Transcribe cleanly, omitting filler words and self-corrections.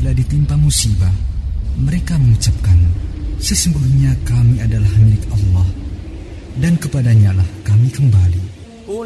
apabila ditimpa musibah, mereka mengucapkan, sesungguhnya kami adalah milik Allah, dan kepadanya lah kami kembali.